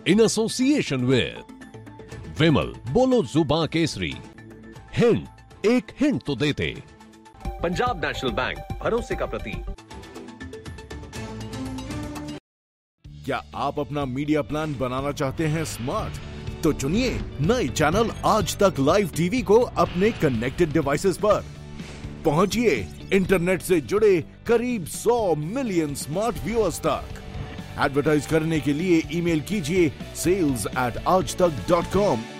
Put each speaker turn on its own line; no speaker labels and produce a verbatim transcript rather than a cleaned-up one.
in association with विमल, बोलो जुबां Kesari. Hint, एक hint तो देते।
पंजाब नेशनल बैंक, भरोसे का प्रतीक।
क्या आप अपना मीडिया प्लान बनाना चाहते हैं स्मार्ट? तो चुनिए नए चैनल आज तक लाइव टीवी को अपने कनेक्टेड डिवाइसेस पर। पहुंचिए इंटरनेट से जुड़े करीब सौ मिलियन स्मार्ट व्यूअर्स तक। एडवर्टाइज करने के लिए ईमेल कीजिए सेल्स एट आज तक डॉट कॉम